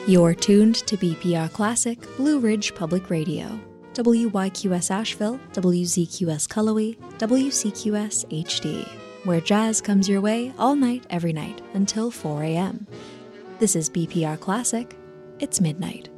You're tuned to BPR Classic, Blue Ridge Public Radio, WYQS Asheville, WZQS Cullowhee, WCQS HD, where jazz comes your way all night, every night, until 4 a.m. This is BPR Classic. It's midnight.